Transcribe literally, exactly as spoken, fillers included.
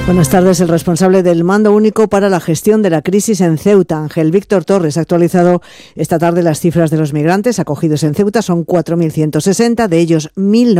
Buenas tardes. El responsable del Mando Único para la Gestión de la Crisis en Ceuta, Ángel Víctor Torres, ha actualizado esta tarde las cifras de los migrantes acogidos en Ceuta. Son cuatro mil ciento sesenta, de ellos mil